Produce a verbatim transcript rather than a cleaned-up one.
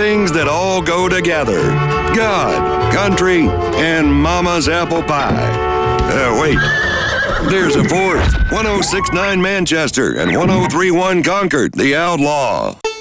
things that all go together. God, country, and mama's apple pie. Uh, wait. There's a fourth. one oh six point nine Manchester and one oh three point one Concord, the Outlaw.